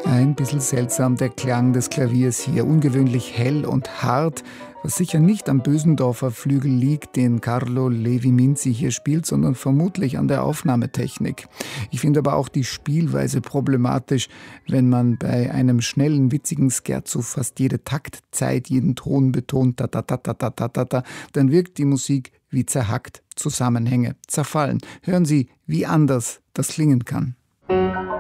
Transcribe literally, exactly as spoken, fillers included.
Ein bisschen seltsam der Klang des Klaviers hier, ungewöhnlich hell und hart, was sicher nicht am Bösendorfer Flügel liegt, den Carlo Levi-Minzi hier spielt, sondern vermutlich an der Aufnahmetechnik. Ich finde aber auch die Spielweise problematisch, wenn man bei einem schnellen, witzigen Scherzo fast jede Taktzeit, jeden Ton betont, ta ta ta ta ta ta ta ta, dann wirkt die Musik wie zerhackt, Zusammenhänge zerfallen. Hören Sie, wie anders das klingen kann.